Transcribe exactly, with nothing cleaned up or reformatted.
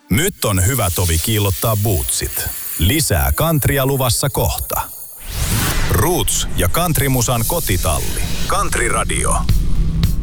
Nyt on hyvä tovi kiillottaa bootsit. Lisää countrya luvassa kohta. Roots ja countrymusan kotitalli. Country Radio.